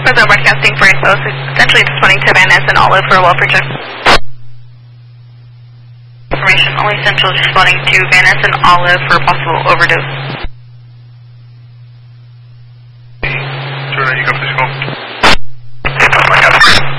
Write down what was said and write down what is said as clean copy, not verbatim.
Fresno broadcasting for info. So essentially responding to Van Ness and Olive for a welfare check. Information only Central responding to Van Ness and Olive for possible overdose. Turner, you got this call?